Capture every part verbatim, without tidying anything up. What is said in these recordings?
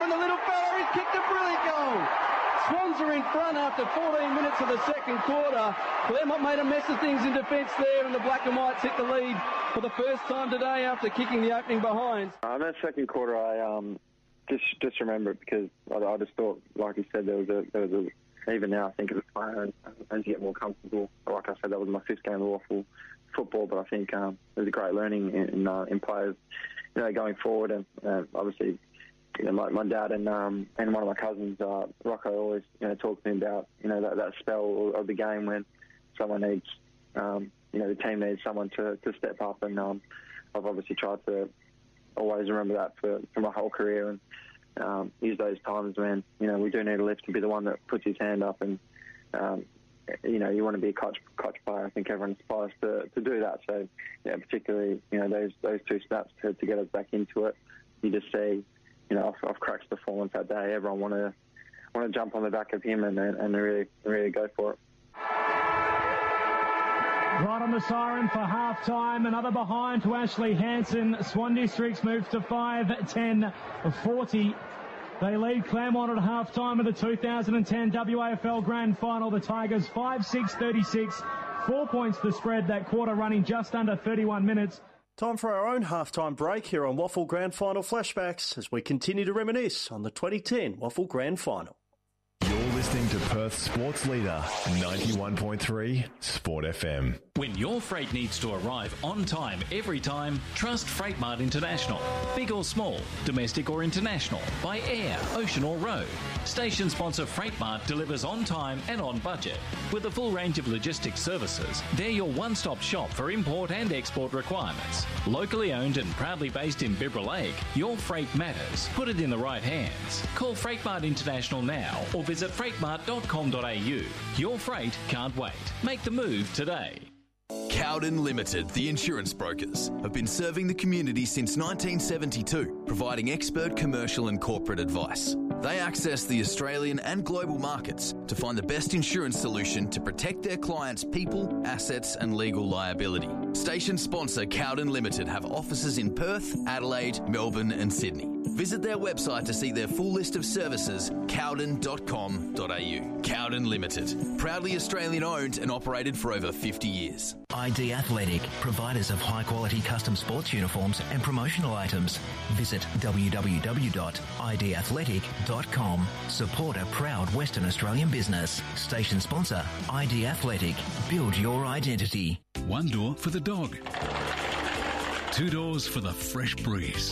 and the little fella, he's kicked a brilliant goal. Swans are in front after fourteen minutes of the second quarter. Claremont made a mess of things in defence there, and the Black and Whites hit the lead for the first time today after kicking the opening behind. Uh, in that second quarter, I um, just just remember it because I, I just thought, like you said, there was a, there was a even now I think as a player and as you get more comfortable. Like I said, that was my fifth game of awful football, but I think um, it was a great learning in in, uh, in players, you know, going forward, and uh, obviously. You know, my, my dad and um, and one of my cousins, uh, Rocco, always you know talk to me about you know that, that spell of the game when someone needs, um, you know, the team needs someone to, to step up, and um, I've obviously tried to always remember that for, for my whole career and um, use those times when you know we do need a lift to be the one that puts his hand up, and um, you know you want to be a coach coach player. I think everyone aspires to, to do that. So yeah, particularly you know those those two snaps to, to get us back into it. You just see. You know, off, off Crack's performance that day, everyone want to want to jump on the back of him and and really really go for it. Right on the siren for half-time. Another behind to Ashley Hansen. Swan Districts moves to five ten forty. They lead Claremont at half-time of the two thousand ten W A F L Grand Final. The Tigers five six thirty-six. Four points the spread, that quarter running just under thirty-one minutes. Time for our own halftime break here on Waffle Grand Final Flashbacks as we continue to reminisce on the twenty ten Waffle Grand Final. You're listening to Perth's sports leader, ninety-one point three Sport F M. When your freight needs to arrive on time every time, trust Freightmart International. Big or small, domestic or international, by air, ocean or road. Station sponsor Freightmart delivers on time and on budget. With a full range of logistics services, they're your one-stop shop for import and export requirements. Locally owned and proudly based in Bibra Lake, your freight matters. Put it in the right hands. Call Freightmart International now or visit freightmart dot com dot a u. Your freight can't wait. Make the move today. Cowden Limited, the insurance brokers, have been serving the community since nineteen seventy-two, providing expert commercial and corporate advice. They access the Australian and global markets to find the best insurance solution to protect their clients' people, assets and legal liability. Station sponsor Cowden Limited have offices in Perth, Adelaide, Melbourne and Sydney. Visit their website to see their full list of services, cowden dot com dot a u. Cowden Limited, proudly Australian owned and operated for over fifty years. I D Athletic, providers of high-quality custom sports uniforms and promotional items. Visit w w w dot i d athletic dot com. Support a proud Western Australian business. Station sponsor, I D Athletic. Build your identity. One door for the dog. Two doors for the fresh breeze.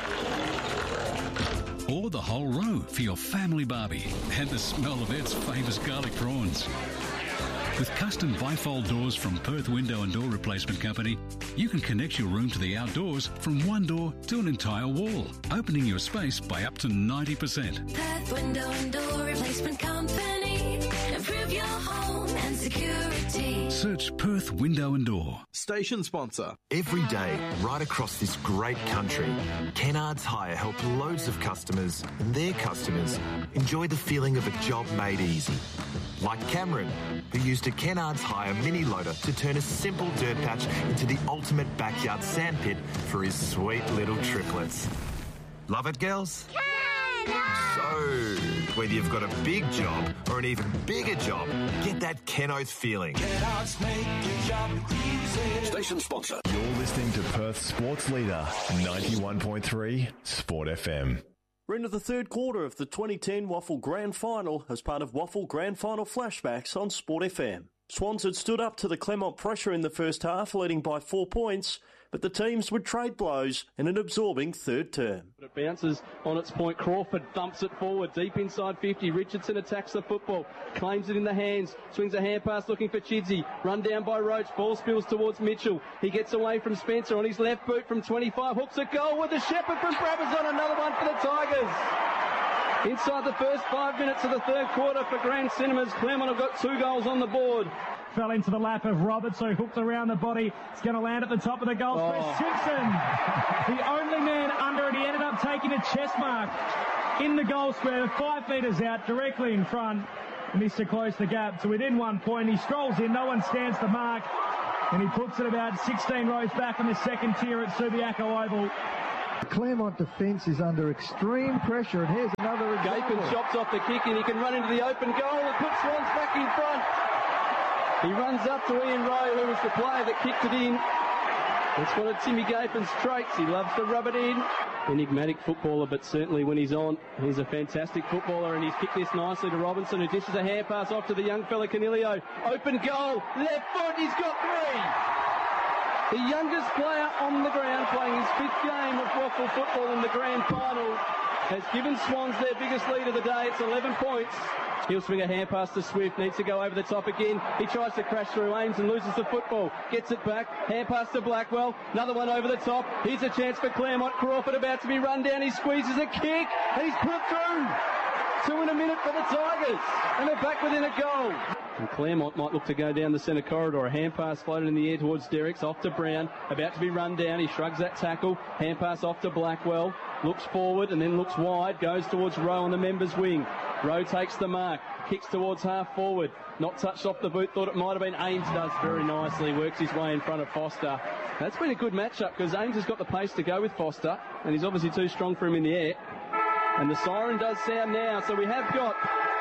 Or the whole row for your family barbie and the smell of Ed's famous garlic prawns. With custom bifold doors from Perth Window and Door Replacement Company, you can connect your room to the outdoors from one door to an entire wall, opening your space by up to ninety percent. Perth Window and Door Replacement Company. Improve your home and security. Search Perth Window and Door. Station sponsor. Every day, right across this great country, Kennards Hire help loads of customers and their customers enjoy the feeling of a job made easy. Like Cameron, who used a Kennards Hire mini loader to turn a simple dirt patch into the ultimate backyard sandpit for his sweet little triplets. Love it, girls? Kennards! So, whether you've got a big job or an even bigger job, get that Ken-Oath feeling. Kennards make your job easy. Station sponsor. You're listening to Perth's sports leader, ninety-one point three Sport F M. We're into the third quarter of the twenty ten Waffle Grand Final as part of Waffle Grand Final Flashbacks on Sport F M. Swans had stood up to the Claremont pressure in the first half, leading by four points, but the teams would trade blows in an absorbing third term. It bounces on its point. Crawford thumps it forward, deep inside fifty. Richardson attacks the football, claims it in the hands, swings a hand pass looking for Chidsey. Run down by Roach, ball spills towards Mitchell. He gets away from Spencer on his left boot from twenty-five, hooks a goal with the Shepherd from Brabazon, another one for the Tigers. Inside the first five minutes of the third quarter for Grand Cinemas, Claremont have got two goals on the board. Fell into the lap of Roberts, so hooked around the body. It's going to land at the top of the goal. Oh. Chris Simpson, the only man under it. He ended up taking a chest mark in the goal square, five metres out, directly in front. He missed to close the gap to within one point. He strolls in, no one stands the mark, and he puts it about sixteen rows back on the second tier at Subiaco Oval. Claremont defence is under extreme pressure, and here's another example. Gapin chops off the kick, and he can run into the open goal and put Swans back in front. He runs up to Ian Rowe, who was the player that kicked it in. It's one of Timmy Gapin's traits. He loves to rub it in. Enigmatic footballer, but certainly when he's on, he's a fantastic footballer, and he's kicked this nicely to Robinson, who dishes a hand pass off to the young fella Canilio. Open goal, left foot, he's got three. The youngest player on the ground playing his fifth game of waffle football in the grand final has given Swans their biggest lead of the day. It's eleven points. He'll swing a hand pass to Swift, needs to go over the top again. He tries to crash through Ames and loses the football. Gets it back, hand pass to Blackwell. Another one over the top. Here's a chance for Claremont. Crawford about to be run down. He squeezes a kick. He's put through. Two in a minute for the Tigers. And they're back within a goal. And Claremont might look to go down the centre corridor. A hand pass floated in the air towards Derricks. Off to Brown. About to be run down. He shrugs that tackle. Hand pass off to Blackwell. Looks forward and then looks wide. Goes towards Rowe on the members' wing. Rowe takes the mark. Kicks towards half forward. Not touched off the boot. Thought it might have been. Ames does very nicely. Works his way in front of Foster. That's been a good matchup because Ames has got the pace to go with Foster. And he's obviously too strong for him in the air. And the siren does sound now. So we have got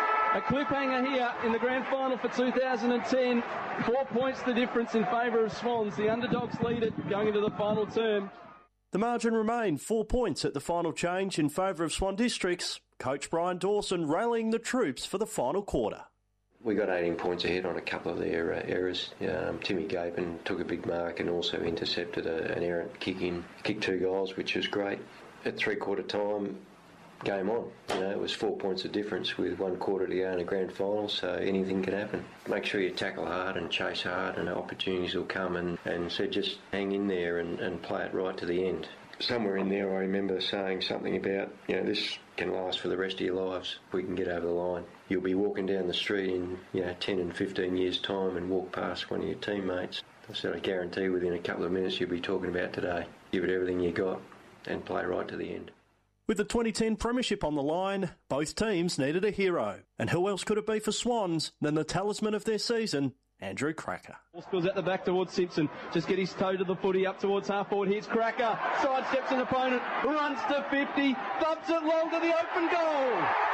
a cliffhanger here in the grand final for two thousand ten. Four points the difference in favour of Swans. The underdogs lead it going into the final term. The margin remained four points at the final change in favour of Swan Districts. Coach Brian Dawson rallying the troops for the final quarter. We got eighteen points ahead on a couple of their uh, errors. Um, Timmy Gapin took a big mark and also intercepted a, an errant kick in. Kicked two goals, which was great. At three-quarter time, game on. You know, it was four points of difference with one quarter to go in a grand final, so anything can happen. Make sure you tackle hard and chase hard and opportunities will come, and, and so just hang in there and, and play it right to the end. Somewhere in there I remember saying something about, you know, this can last for the rest of your lives if we can get over the line. You'll be walking down the street in, you know, ten and fifteen years' time and walk past one of your teammates. So I guarantee within a couple of minutes you'll be talking about today. Give it everything you got and play right to the end. With the twenty ten Premiership on the line, both teams needed a hero. And who else could it be for Swans than the talisman of their season, Andrew Cracker? Ball spills out the back towards Simpson. Just get his toe to the footy up towards half forward. Here's Cracker. Sidesteps an opponent. Runs to fifty. Thumps it long to the open goal.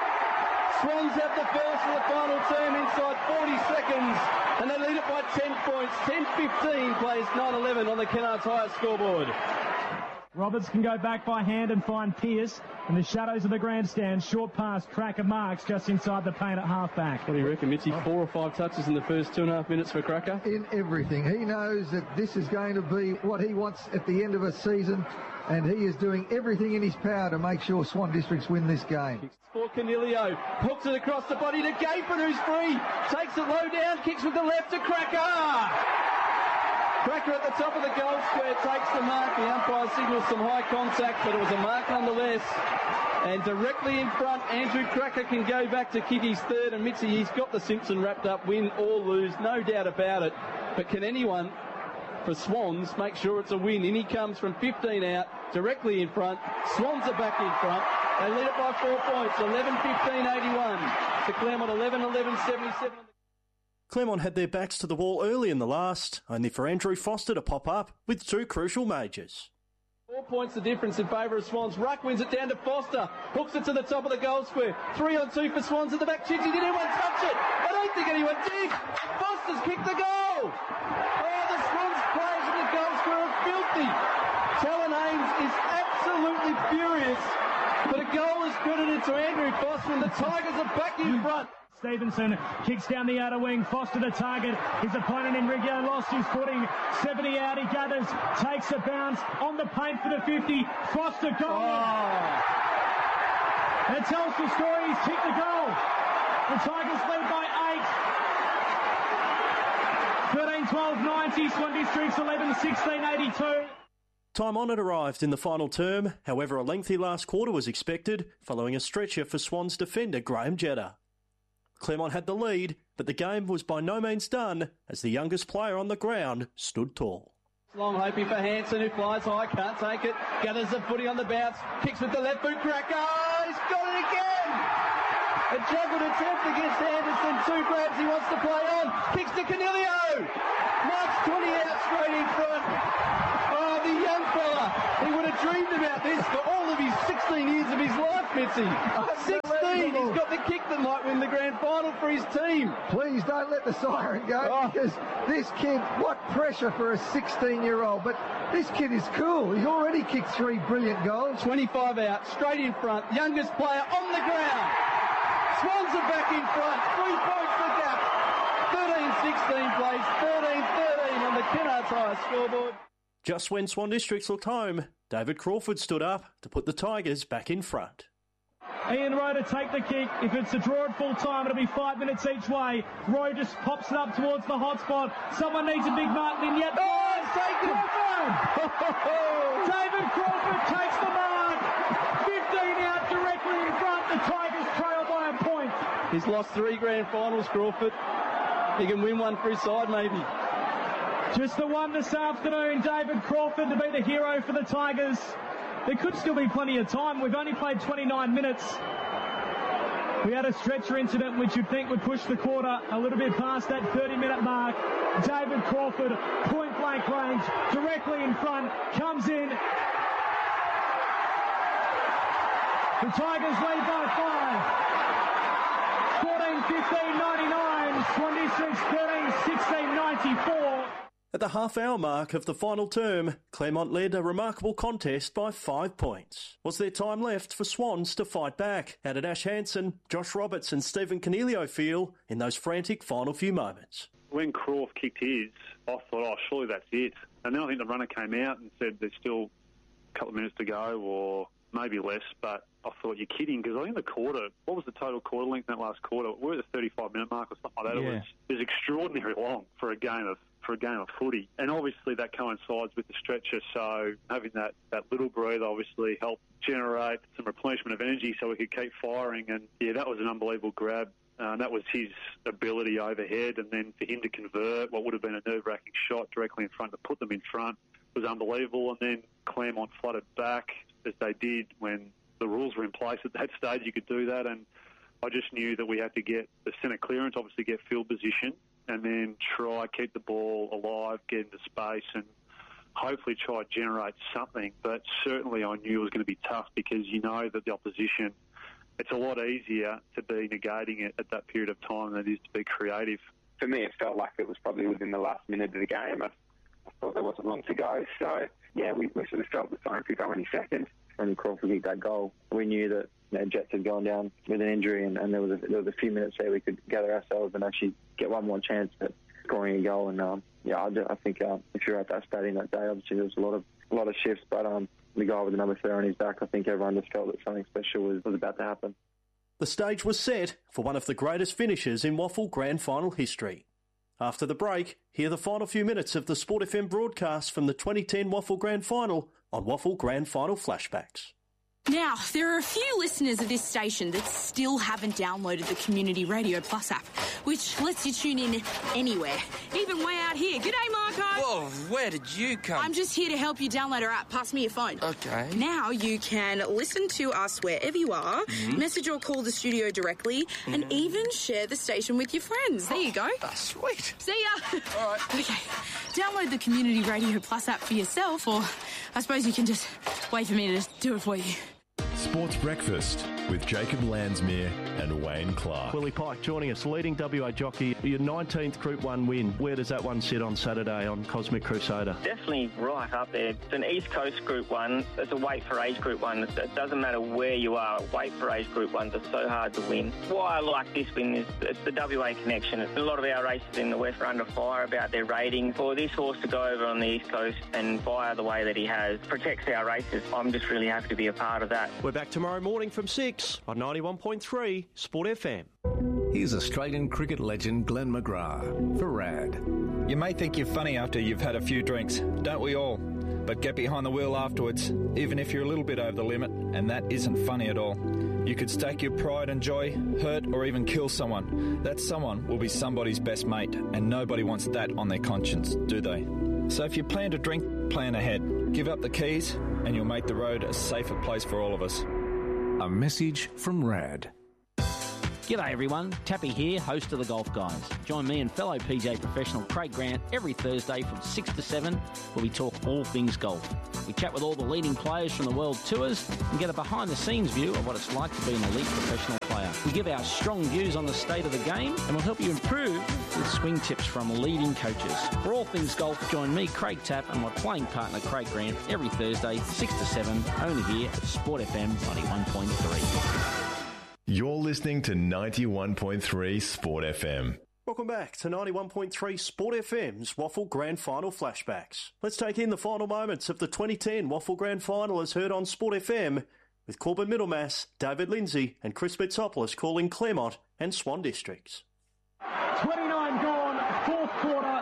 Swans have the first of the final term inside forty seconds. And they lead it by ten points. ten fifteen plays nine eleven on the Kennards Hire scoreboard. Roberts can go back by hand and find Pearce in the shadows of the grandstand. Short pass, Cracker marks just inside the paint at half-back. What do you reckon, Mitchy? Four or five touches in the first two and a half minutes for Cracker? In everything. He knows that this is going to be what he wants at the end of a season, and he is doing everything in his power to make sure Swan Districts win this game. For Canilio, hooks it across the body to Gapin, who's free. Takes it low down, kicks with the left to Cracker. Cracker at the top of the goal square takes the mark. The umpire signals some high contact, but it was a mark nonetheless. And directly in front, Andrew Cracker can go back to kick his third. And Mitzi, he's got the Simpson wrapped up, win or lose, no doubt about it. But can anyone, for Swans, make sure it's a win? In he comes from fifteen out, directly in front. Swans are back in front. They lead it by four points, eleven fifteen eighty-one. To Claremont, eleven eleven seventy-seven. Claremont had their backs to the wall early in the last, only for Andrew Foster to pop up with two crucial majors. Four points the difference in favour of Swans. Ruck wins it down to Foster. Hooks it to the top of the goal square. Three on two for Swans at the back. Chidsey, did anyone touch it? I don't think anyone did. Foster's kicked the goal. Oh, the Swans players in the goal square are filthy. Talon Ames is absolutely furious. But a goal is credited to Andrew Foster and the Tigers are back in front. Stevenson kicks down the outer wing. Foster the target. His opponent Enrico lost his footing. seventy out. He gathers. Takes a bounce on the paint for the fifty. Foster goal. Oh. And it tells the story. He's kicked the goal. The Tigers lead by eight. thirteen twelve ninety. Swan Districts eleven sixteen eighty-two. Time on it arrived in the final term. However, a lengthy last quarter was expected following a stretcher for Swans defender Graham Jetta. Claremont had the lead, but the game was by no means done as the youngest player on the ground stood tall. Long hoping for Hanson, who flies high, can't take it. Gathers the footy on the bounce, kicks with the left boot, Cracker. Oh, he's got it again! A juggled attempt against Anderson, two grabs he wants to play on. Kicks to Canilio! Marks twenty out straight in front. Oh, the young fella. He would have dreamed about this for all of his sixteen years of his life, Mitzi. sixteen. He's got the kick that might win the grand final for his team. Please don't let the siren go Oh. because this kid, what pressure for a sixteen-year-old. But this kid is cool. He's already kicked three brilliant goals. twenty-five out, straight in front. Youngest player on the ground. Swans are back in front. Three points the gap. thirteen sixteen place. thirteen thirteen on the Kennards High scoreboard. Just when Swan Districts looked home, David Crawford stood up to put the Tigers back in front. Ian Rowe to take the kick. If it's a draw at full time, it'll be five minutes each way. Rowe just pops it up towards the hot spot. Someone needs a big Martin in yet. Oh, it's taken. David Crawford takes the mark. fifteen out directly in front. The Tigers trail by a point. He's lost three grand finals, Crawford. He can win one for his side, maybe. Just the one this afternoon. David Crawford to be the hero for the Tigers. There could still be plenty of time. We've only played twenty-nine minutes. We had a stretcher incident which you'd think would push the quarter a little bit past that thirty-minute mark. David Crawford, point-blank range, directly in front, comes in. The Tigers lead by five. fourteen fifteen ninety-nine, Swan Districts thirteen sixteen ninety-four. At the half-hour mark of the final term, Claremont led a remarkable contest by five points. Was there time left for Swans to fight back? How did Ash Hansen, Josh Roberts and Stephen Cornelio feel in those frantic final few moments? When Croft kicked his, I thought, oh, surely that's it. And then I think the runner came out and said there's still a couple of minutes to go or maybe less, but I thought, you're kidding, because I think the quarter, what was the total quarter length in that last quarter? We were at the thirty-five minute mark or something like that. Yeah. It was, it was extraordinarily long for a game of for a game of footy. And obviously that coincides with the stretcher, so having that, that little breather obviously helped generate some replenishment of energy so we could keep firing. And, yeah, that was an unbelievable grab. Uh, and that was his ability overhead, and then for him to convert what would have been a nerve-wracking shot directly in front to put them in front was unbelievable. And then Claremont flooded back, as they did when the rules were in place at that stage. You could do that, and I just knew that we had to get the centre clearance, obviously get field position, and then try keep the ball alive, get into space, and hopefully try to generate something. But certainly I knew it was going to be tough because you know that the opposition, it's a lot easier to be negating it at that period of time than it is to be creative. For me, it felt like it was probably within the last minute of the game. I, I thought there wasn't long to go. So, yeah, we, we sort of felt the sign could go any second. When Crawford kicked that goal, we knew that you know, Jets had gone down with an injury, and, and there was a, there was a few minutes there we could gather ourselves and actually get one more chance at scoring a goal. And um, yeah, I, I think uh, if you're at that stadium that day, obviously there was a lot of a lot of shifts, but um, the guy with the number three on his back, I think everyone just felt that something special was, was about to happen. The stage was set for one of the greatest finishes in Waffle Grand Final history. After the break, hear the final few minutes of the Sport F M broadcast from the twenty ten Waffle Grand Final on Waffle Grand Final Flashbacks. Now, there are a few listeners of this station that still haven't downloaded the Community Radio Plus app, which lets you tune in anywhere, even way out here. G'day, Marco. Whoa, where did you come? I'm just here to help you download our app. Pass me your phone. Okay. Now you can listen to us wherever you are, Mhm. message or call the studio directly, and even share the station with your friends. There you go. Oh, sweet. See ya. All right. Okay. Download the Community Radio Plus app for yourself, or I suppose you can just wait for me to do it for you. Sports Breakfast with Jacob Landsmere and Wayne Clark. Willie Pike joining us, leading W A jockey. Your nineteenth Group one win. Where does that one sit on Saturday on Cosmic Crusader? Definitely right up there. It's an East Coast Group one. It's a weight for age Group one. It doesn't matter where you are. Weight for age Group ones are so hard to win. Why I like this win is it's the W A connection. A lot of our races in the West are under fire about their rating. For this horse to go over on the East Coast and fire the way that he has protects our races. I'm just really happy to be a part of that. We're back tomorrow morning from six on ninety-one point three Sport F M. Here's Australian cricket legend Glenn McGrath for R A D. You may think you're funny after you've had a few drinks, don't we all? But get behind the wheel afterwards, even if you're a little bit over the limit, and that isn't funny at all. You could stake your pride and joy, hurt or even kill someone. That someone will be somebody's best mate, and nobody wants that on their conscience, do they? So if you plan to drink, plan ahead. Give up the keys, and you'll make the road a safer place for all of us. A message from R A D. G'day everyone, Tappy here, host of The Golf Guys. Join me and fellow P G A professional Craig Grant every Thursday from six to seven where we talk all things golf. We chat with all the leading players from the world tours and get a behind-the-scenes view of what it's like to be an elite professional player. We give our strong views on the state of the game and we'll help you improve with swing tips from leading coaches. For all things golf, join me, Craig Tapp, and my playing partner Craig Grant every Thursday, six to seven, only here at Sport F M ninety-one point three. You're listening to ninety-one point three Sport F M. Welcome back to ninety-one point three Sport F M's Waffle Grand Final flashbacks. Let's take in the final moments of the twenty ten Waffle Grand Final as heard on Sport F M with Corbin Middlemass, David Lindsay and Chris Bitsopoulos calling Claremont and Swan Districts. twenty-nine gone, fourth quarter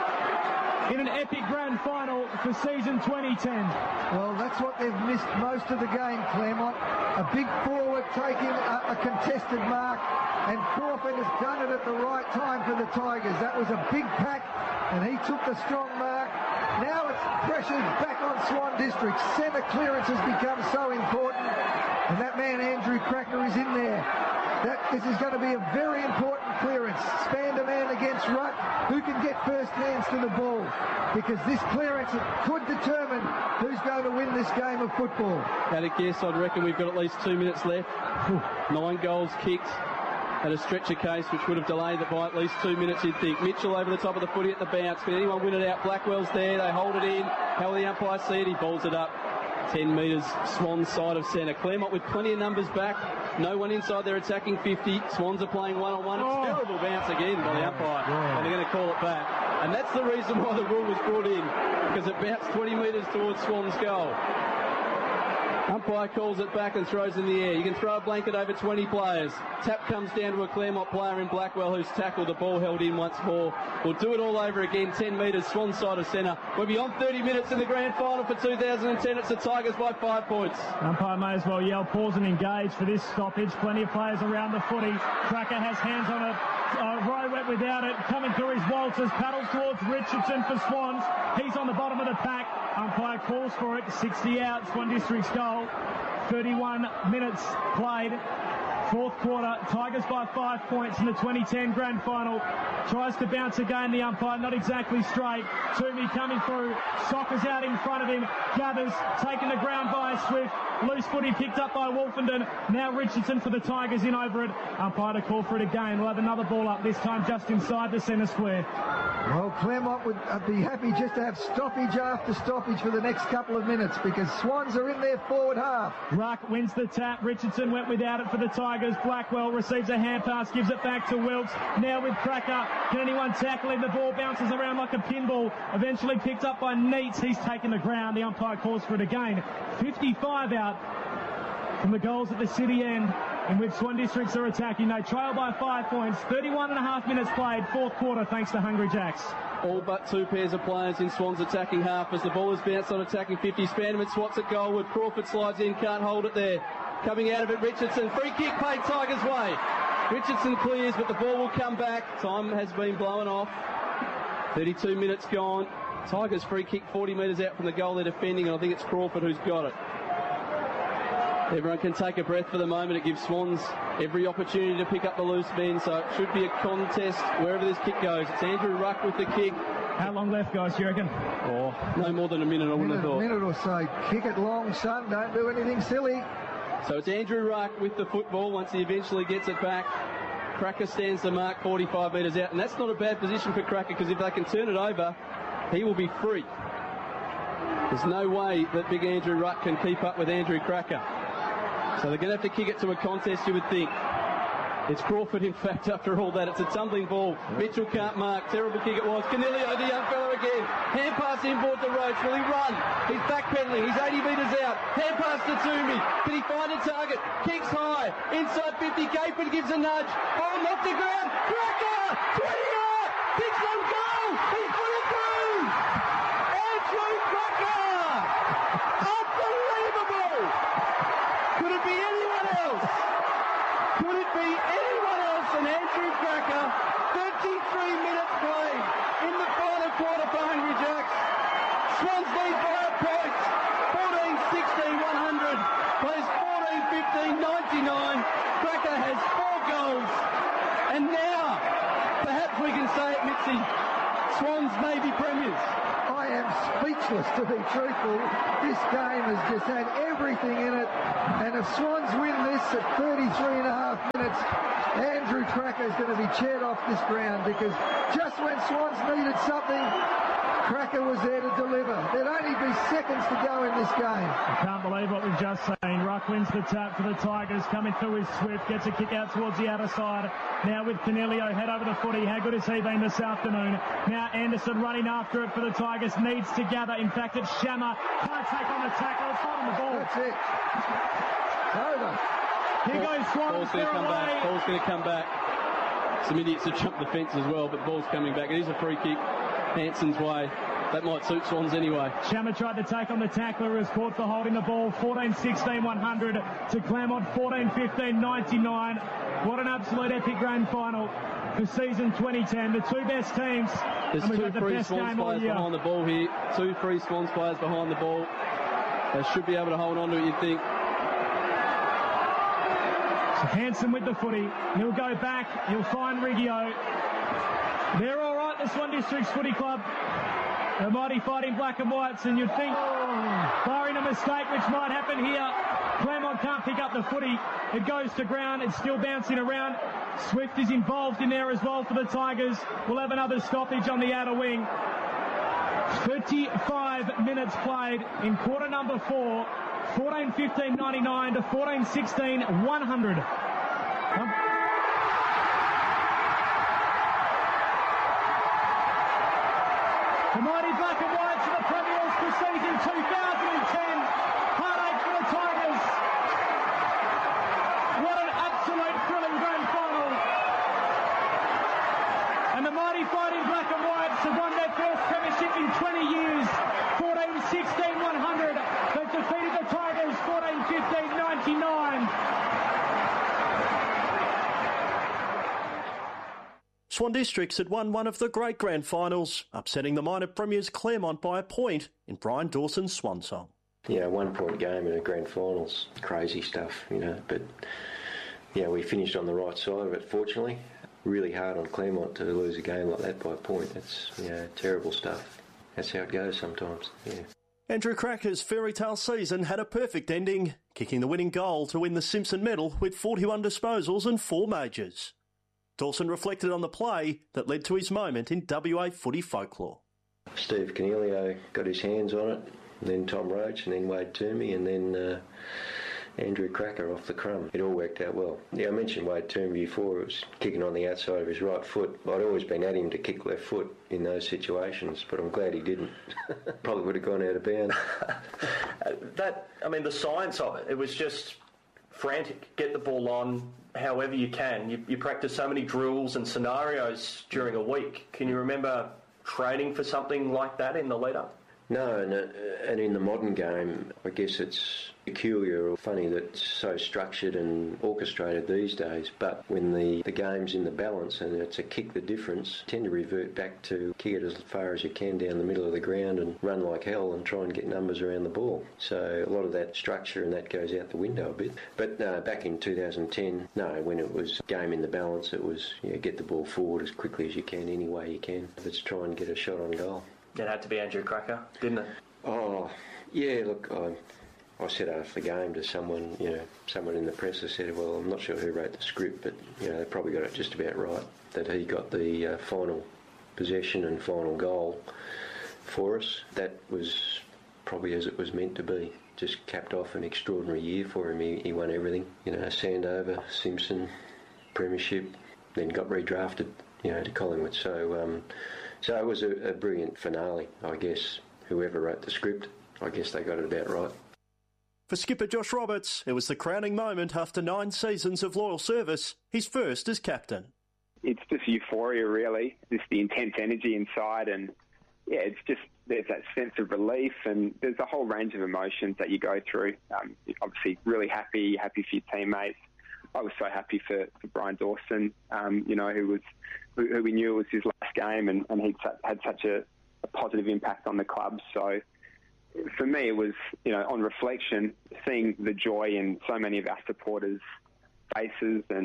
in an epic grand final for season twenty ten. Well, that's what they've missed most of the game, Claremont. A big forward taking a, a contested mark, and Crawford has done it at the right time for the Tigers. That was a big pack, and he took the strong mark. Now it's pressured back on Swan District. Centre clearance has become so important, and that man Andrew Cracker is in there. That, this is going to be a very important clearance. Spanned a man against Ruck, who can get first hands to the ball, because this clearance could determine who's going to win this game of football. At a guess, I'd reckon we've got at least two minutes left. Nine goals kicked at a stretcher case, which would have delayed it by at least two minutes, you'd think. Mitchell over the top of the footy at the bounce. Can anyone win it out? Blackwell's there. They hold it in. How will the umpire see it? He balls it up. ten metres, Swans side of centre. Claremont with plenty of numbers back. No one inside their attacking fifty. Swans are playing one-on-one. Oh. It's terrible bounce again by the umpire. Yeah. And they're going to call it back. And that's the reason why the rule was brought in, because it bounced twenty metres towards Swans' goal. Umpire calls it back and throws in the air. You can throw a blanket over twenty players. Tap comes down to a Claremont player in Blackwell who's tackled. The ball held in once more. We'll do it all over again. ten metres, Swan side of centre. We're beyond thirty minutes in the grand final for two thousand ten. It's the Tigers by five points. Umpire may as well yell pause and engage for this stoppage. Plenty of players around the footy. Cracker has hands on it. Uh, Rowe went without it. Coming through his Walters. Paddles towards Richardson for Swans. He's on the bottom of the pack. Umpire calls for it. sixty out. Swan District's goal. thirty-one minutes played. Fourth quarter. Tigers by five points in the twenty ten grand final. Tries to bounce again. The umpire not exactly straight. Toomey coming through. Soccer's out in front of him. Gathers taken the ground by Swift. Loose footy picked up by Wolfenden. Now Richardson for the Tigers in over it. Umpire to call for it again. We'll have another ball up, this time just inside the centre square. Well, Claremont would uh, be happy just to have stoppage after stoppage for the next couple of minutes, because Swans are in their forward half. Ruck wins the tap. Richardson went without it for the Tigers. Blackwell receives a hand pass, gives it back to Wilkes. Now with Cracker. Can anyone tackle him? The ball bounces around like a pinball. Eventually picked up by Neitz. He's taken the ground. The umpire calls for it again. fifty-five out from the goals at the city end, in which Swan Districts are attacking. They trail by five points. thirty-one and a half minutes played. Fourth quarter, thanks to Hungry Jacks. All but two pairs of players in Swans attacking half as the ball is bounced on attacking fifty. Spanderman swats at goalward. Crawford slides in, can't hold it there. Coming out of it, Richardson. Free kick paid Tigers' way. Richardson clears, but the ball will come back. Time has been blown off. thirty-two minutes gone. Tigers free kick forty metres out from the goal they're defending, and I think it's Crawford who's got it. Everyone can take a breath for the moment. It gives Swans every opportunity to pick up the loose men, so it should be a contest wherever this kick goes. It's Andrew Ruck with the kick. How long left, guys, do you reckon? Oh, no more than a minute, I wouldn't have thought. A minute or so. Kick it long, son. Don't do anything silly. So it's Andrew Ruck with the football once he eventually gets it back. Cracker stands the mark forty-five metres out, and that's not a bad position for Cracker, because if they can turn it over, he will be free. There's no way that big Andrew Ruck can keep up with Andrew Cracker. So they're going to have to kick it to a contest, you would think. It's Crawford, in fact, after all that. It's a tumbling ball. Mitchell can't mark. Terrible kick it was. Canelio, the young fellow again. Hand pass inboard to Roach. Will he run? He's backpedaling. He's eighty metres out. Hand pass to Toomey. Can he find a target? Kicks high. Inside fifty. Capon gives a nudge. Ball knocked to ground. Cracker! twenty out! Kicks on goal! He's put it through! Andrew Cracker! Unbelievable! Could it be anyone else? Could it be anyone else than Andrew Cracker? thirty-three minutes played in the final quarter for Hungry Jacks. Swans lead by a point. fourteen sixteen one hundred. Plays fourteen fifteen ninety-nine. Cracker has four goals. And now, perhaps we can say it, Mitzi, Swans may be premiers. I am speechless, to be truthful. This game has just had everything in it. And if Swans win this at thirty-three and a half minutes, Andrew Cracker is going to be cheered off this ground, because just when Swans needed something, Cracker was there to deliver. There'd only be seconds to go in this game. I can't believe what we've just seen. Ruck wins the tap for the Tigers, coming through with Swift, gets a kick out towards the outer side. Now with Canelio, head over the footy. How good has he been this afternoon? Now Anderson running after it for the Tigers, needs to gather. In fact, it's Shammer. Can't take on the tackle. It's not on the ball. That's it. It's over. Here goes Swans. Ball's going to come back. Ball's going to come back. Some idiots have jumped the fence as well, but ball's coming back. It is a free kick Hanson's way. That might suit Swans anyway. Shammer tried to take on the tackler, who has caught for holding the ball. fourteen sixteen one hundred to Claremont, fourteen fifteen ninety-nine. What an absolute epic grand final for season twenty ten. The two best teams. There's and we've two got the free best Swans game all players year. behind the ball here. Two free Swans players behind the ball. They should be able to hold on to it, you'd think. So Hanson with the footy. He'll go back. He'll find Riggio. They're all right, the Swan Districts Footy Club. The mighty fighting black and whites, and you'd think, barring a mistake, which might happen here, Claremont can't pick up the footy. It goes to ground. It's still bouncing around. Swift is involved in there as well for the Tigers. We'll have another stoppage on the outer wing. thirty-five minutes played in quarter number four. fourteen fifteen ninety-nine to fourteen sixteen one hundred. Um, The mighty black and whites are the premiers for season two thousand ten. Heartache for the Tigers. What an absolute thrilling grand final. And the mighty fighting black and whites have won their first premiership in twenty years. fourteen sixteen one hundred. They've defeated the Tigers fourteen fifteen ninety-nine. Swan Districts had won one of the great grand finals, upsetting the minor premiers Claremont by a point in Brian Dawson's swan song. Yeah, a one-point game in a grand finals, crazy stuff, you know. But yeah, we finished on the right side of it. Fortunately, really hard on Claremont to lose a game like that by a point. It's you know terrible stuff. That's how it goes sometimes. Yeah. Andrew Cracker's fairy tale season had a perfect ending, kicking the winning goal to win the Simpson medal with forty-one disposals and four majors. Dawson reflected on the play that led to his moment in W A footy folklore. Steve Canelio got his hands on it, and then Tom Roach, and then Wade Toomey, and then uh, Andrew Cracker off the crumb. It all worked out well. Yeah, I mentioned Wade Toomey before. It was kicking on the outside of his right foot. I'd always been at him to kick left foot in those situations, but I'm glad he didn't. Probably would have gone out of bounds. that, I mean, the science of it, it was just frantic. Get the ball on however you can. You, you practice so many drills and scenarios during a week. Can you remember training for something like that in the lead-up? No, and, uh, and in the modern game, I guess it's peculiar or funny that it's so structured and orchestrated these days, but when the, the game's in the balance and it's a kick the difference, tend to revert back to kick it as far as you can down the middle of the ground and run like hell and try and get numbers around the ball. So a lot of that structure and that goes out the window a bit. But no, back in two thousand ten, no, when it was game in the balance, it was you know, get the ball forward as quickly as you can, any way you can. Let's try and get a shot on goal. It had to be Andrew Cracker, didn't it? Oh, yeah, look, I, I said after the game to someone, you know, someone in the press, I said, well, I'm not sure who wrote the script, but, you know, they probably got it just about right, that he got the uh, final possession and final goal for us. That was probably as it was meant to be. Just capped off an extraordinary year for him. He, he won everything, you know, Sandover, Simpson, Premiership, then got redrafted, you know, to Collingwood. So, um, so it was a, a brilliant finale, I guess. Whoever wrote the script, I guess they got it about right. For skipper Josh Roberts, it was the crowning moment after nine seasons of loyal service, his first as captain. It's just euphoria, really. Just the intense energy inside, and yeah, it's just there's that sense of relief, and there's a whole range of emotions that you go through. Um, obviously, really happy, happy for your teammates. I was so happy for, for Brian Dawson, um, you know, who was who, who we knew it was his last game, and, and he'd had such a, a positive impact on the club. So for me, it was, you know, on reflection, seeing the joy in so many of our supporters' faces and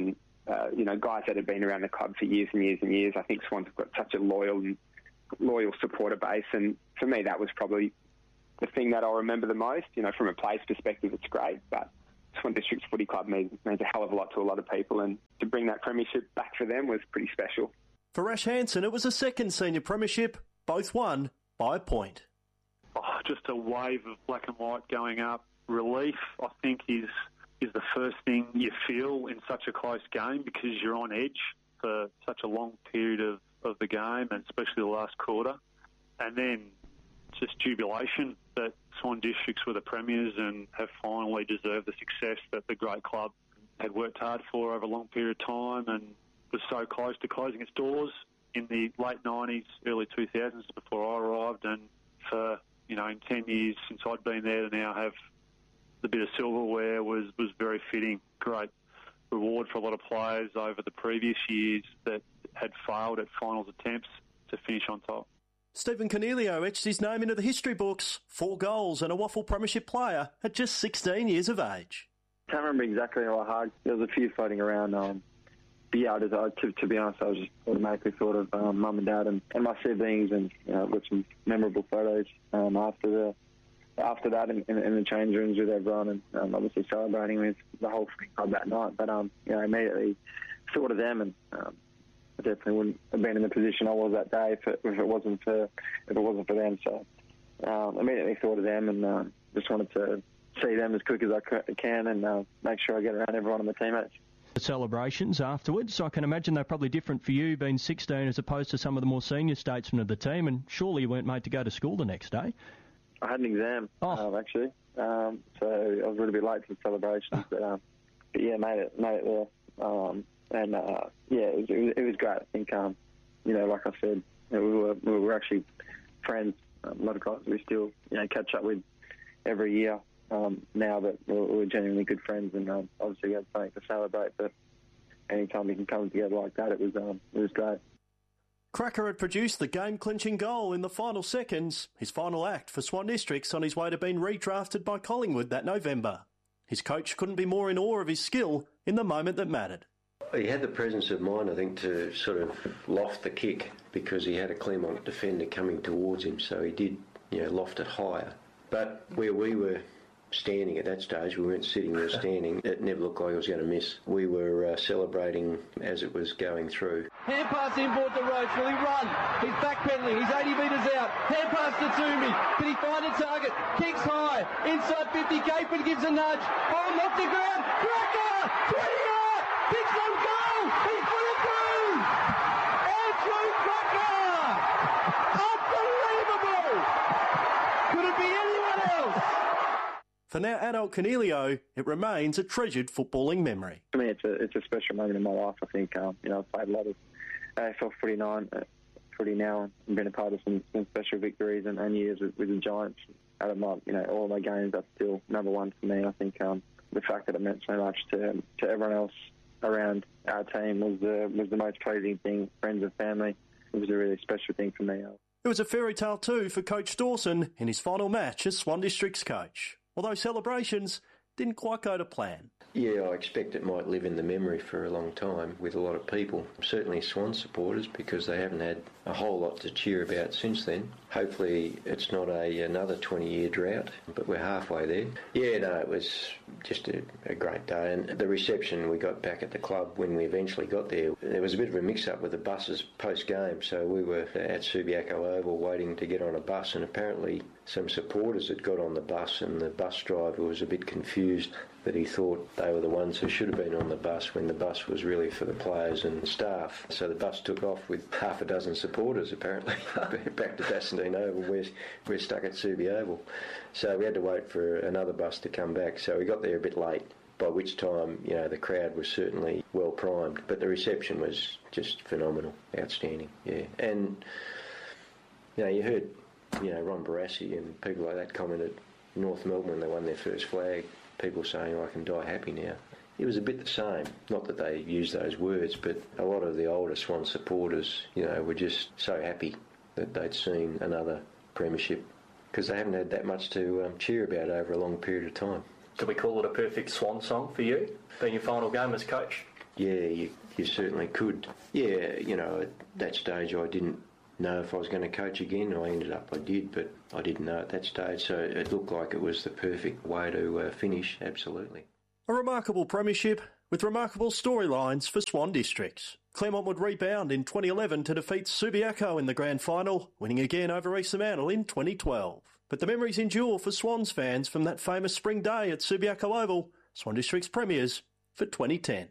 uh, you know, guys that have been around the club for years and years and years. I think Swans have got such a loyal and loyal supporter base, and for me that was probably the thing that I'll remember the most. You know, from a player's perspective, it's great, but Swan Districts Footy Club means, means a hell of a lot to a lot of people, and to bring that premiership back for them was pretty special. For Ash Hansen, it was a second senior premiership, both won by a point. Oh, just a wave of black and white going up. Relief, I think, is is the first thing you feel in such a close game, because you're on edge for such a long period of, of the game, and especially the last quarter. And then just jubilation that Swan Districts were the premiers and have finally deserved the success that the great club had worked hard for over a long period of time, and was so close to closing its doors in the late nineties, early two thousands before I arrived. And for, you know, in ten years since I'd been there to now have the bit of silverware was, was very fitting. Great reward for a lot of players over the previous years that had failed at finals attempts to finish on top. Stephen Cornelio etched his name into the history books. Four goals and a Waffle Premiership player at just sixteen years of age. Can't remember exactly how hard. There was a few floating around. Um, but yeah, I just, I, to, to be honest, I was just automatically thought of um, mum and dad and, and my siblings, and you know, with some memorable photos um, after the after that in, in, in the change rooms with everyone, and um, obviously celebrating with the whole club that night. But um, you know, immediately thought of them, and um, I definitely wouldn't have been in the position I was that day if it, if it wasn't for if it wasn't for them. So um, immediately thought of them, and uh, just wanted to see them as quick as I can, and uh, make sure I get around everyone and my teammates. The celebrations afterwards, I can imagine they're probably different for you, being sixteen as opposed to some of the more senior statesmen of the team, and surely you weren't made to go to school the next day. I had an exam, oh. um, actually, um, so I was a little bit late for the celebrations, but, um, but yeah, made it, made it there, um, and uh, yeah, it was, it was, it was great. I think, um, you know, like I said, you know, we were we were actually friends. Um, a lot of guys we still, you know, catch up with every year um, now, but we're, we're genuinely good friends, and um, obviously we had something to celebrate. But anytime we can come together like that, it was um, it was great. Cracker had produced the game-clinching goal in the final seconds, his final act for Swan Districts on his way to being redrafted by Collingwood that November. His coach couldn't be more in awe of his skill in the moment that mattered. He had the presence of mind, I think, to sort of loft the kick, because he had a Claremont defender coming towards him, so he did, you know, loft it higher. But where we were standing at that stage, we weren't sitting, we were standing, it never looked like it was going to miss. We were uh, celebrating as it was going through. Hand pass inboard to Rhodes. Will he run? He's backpedaling. He's eighty metres out. Hand pass to Toomey. Can he find a target? Kicks high. Inside fifty. Gapen gives a nudge. Oh, knocked the ground. Cracker! twenty yard! Kicks on goal! He's put it through! Andrew Cracker! Unbelievable! Could it be anyone else? For now adult Cornelio, it remains a treasured footballing memory. For me, it's a it's a special moment in my life. I think um, you know, I've played a lot of A F L footy nine, uh, footy now, and been a part of some, some special victories and, and years with, with the Giants. Out of my, you know, all of my games, that's still number one for me. I think um, the fact that it meant so much to to everyone else around our team was the was the most pleasing thing. Friends and family, it was a really special thing for me. It was a fairy tale too for Coach Dawson in his final match as Swan Districts coach, although celebrations didn't quite go to plan. Yeah, I expect it might live in the memory for a long time with a lot of people, certainly Swan supporters, because they haven't had a whole lot to cheer about since then. Hopefully it's not a another twenty-year drought, but we're halfway there. Yeah, no, it was just a, a great day, and the reception we got back at the club when we eventually got there, there was a bit of a mix-up with the buses post-game, so we were at Subiaco Oval waiting to get on a bus, and apparently some supporters had got on the bus, and the bus driver was a bit confused that he thought they were the ones who should have been on the bus when the bus was really for the players and staff. So the bus took off with half a dozen supporters, apparently, back to Bassendean Oval. We're, we're stuck at Subi Oval. So we had to wait for another bus to come back. So we got there a bit late, by which time, you know, the crowd was certainly well primed. But the reception was just phenomenal, outstanding, yeah. And, you know, you heard, you know, Ron Barassi and people like that comment at North Melbourne when they won their first flag, people saying, oh, I can die happy now. It was a bit the same. Not that they used those words, but a lot of the older Swan supporters, you know, were just so happy that they'd seen another premiership, because they haven't had that much to um, cheer about over a long period of time. Could we call it a perfect Swan song for you, being your final game as coach? yeah, you, you certainly could. Yeah, you know, at that stage I didn't know if I was going to coach again. I ended up I did, but I didn't know at that stage. So it looked like it was the perfect way to uh, finish, absolutely. A remarkable premiership with remarkable storylines for Swan Districts. Claremont would rebound in twenty eleven to defeat Subiaco in the grand final, winning again over East Fremantle in twenty twelve. But the memories endure for Swans fans from that famous spring day at Subiaco Oval, Swan Districts premiers for twenty ten.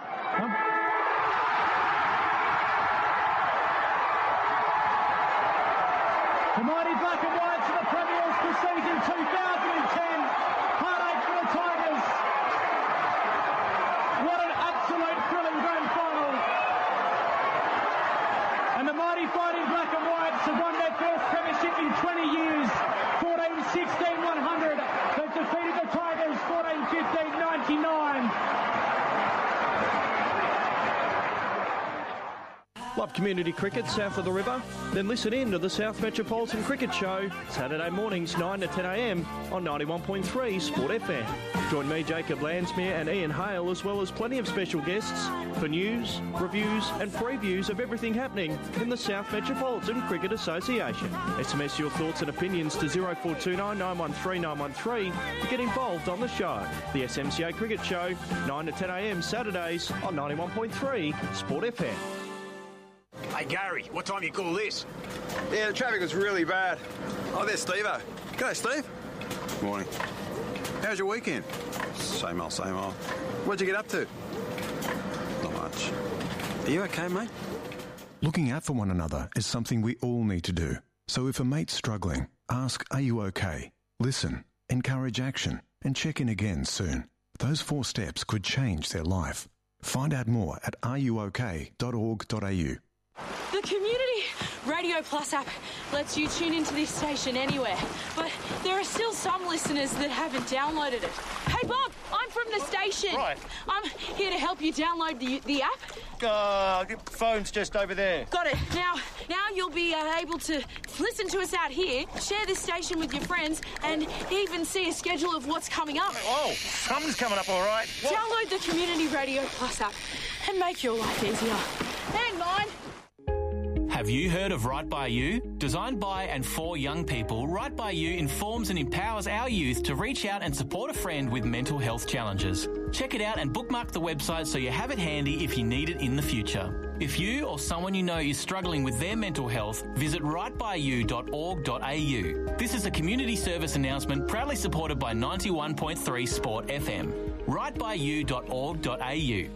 The mighty black and whites are the premiers for season two thousand ten. Heartache for the Tigers. What an absolute thrilling grand final. And the mighty fighting black and whites have won their first premiership in twenty years. fourteen sixteen one hundred. They've defeated the Tigers fourteen fifteen ninety-nine. Love community cricket south of the river? Then listen in to the South Metropolitan Cricket Show, Saturday mornings nine to ten a m on ninety-one point three Sport F M. Join me, Jacob Landsmere and Ian Hale, as well as plenty of special guests for news, reviews and previews of everything happening in the South Metropolitan Cricket Association. S M S your thoughts and opinions to zero four two nine nine one three nine one three to get involved on the show. The S M C A Cricket Show, nine to ten a m Saturdays on ninety-one point three Sport F M. Hey, Gary, what time you call this? Yeah, the traffic was really bad. Oh, there's Steve-o. G'day, Steve. Morning. How's your weekend? Same old, same old. What'd you get up to? Not much. Are you okay, mate? Looking out for one another is something we all need to do. So if a mate's struggling, ask, are you okay? Listen, encourage action, and check in again soon. Those four steps could change their life. Find out more at are you okay dot org dot a u. The Community Radio Plus app lets you tune into this station anywhere, but there are still some listeners that haven't downloaded it. Hey Bob, I'm from the station. Right. I'm here to help you download the the app. Uh, the phone's just over there. Got it. Now, now you'll be uh, able to listen to us out here, share this station with your friends, and even see a schedule of what's coming up. Oh, something's coming up all right. What? Download the Community Radio Plus app and make your life easier. Hang on. Have you heard of Right By You? Designed by and for young people, Right By You informs and empowers our youth to reach out and support a friend with mental health challenges. Check it out and bookmark the website so you have it handy if you need it in the future. If you or someone you know is struggling with their mental health, visit right by you dot org dot a u. This is a community service announcement proudly supported by ninety-one point three Sport F M. right by you dot org dot a u.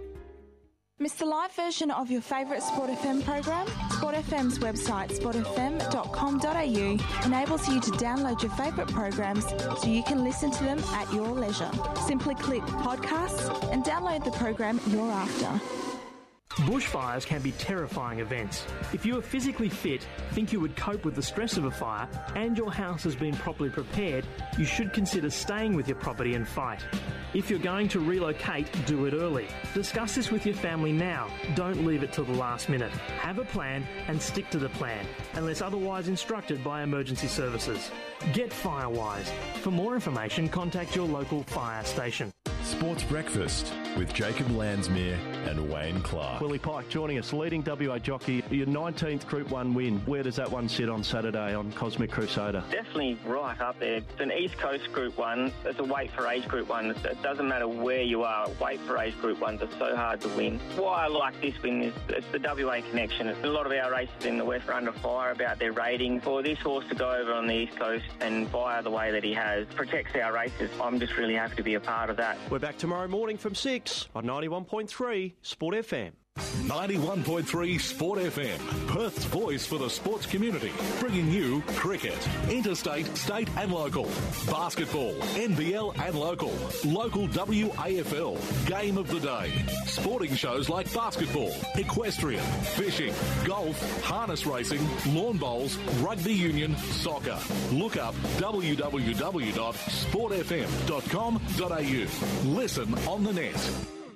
Miss the live version of your favourite Sport F M program? Sport F M's website, sport f m dot com dot a u, enables you to download your favourite programs so you can listen to them at your leisure. Simply click podcasts and download the program you're after. Bushfires can be terrifying events. If you are physically fit, think you would cope with the stress of a fire, and your house has been properly prepared, you should consider staying with your property and fight. If you're going to relocate, do it early. Discuss this with your family now. Don't leave it till the last minute. Have a plan and stick to the plan, unless otherwise instructed by emergency services. Get Firewise. For more information, contact your local fire station. Sports Breakfast with Jacob Landsmere and Wayne Clark. Willie Pike joining us, leading W A jockey, your nineteenth Group one win. Where does that one sit on Saturday on Cosmic Crusader? Definitely right up there. It's an East Coast Group one. It's a weight for age Group one. It doesn't matter where you are. Weight for age Group ones are so hard to win. Why I like this win is it's the W A connection. It's a lot of our races in the West are under fire about their rating. For this horse to go over on the East Coast and fire the way that he has protects our races. I'm just really happy to be a part of that. We're back tomorrow morning from six on ninety-one point three Sport F M. ninety-one point three Sport F M, Perth's voice for the sports community, bringing you cricket, interstate, state and local, basketball, N B L and local, local W A F L, game of the day, sporting shows like basketball, equestrian, fishing, golf, harness racing, lawn bowls, rugby union, soccer. Look up w w w dot sport f m dot com dot a u. Listen on the net.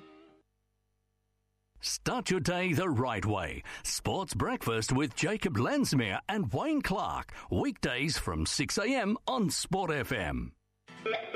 Start your day the right way. Sports Breakfast with Jacob Landsmere and Wayne Clark. Weekdays from six a m on Sport F M.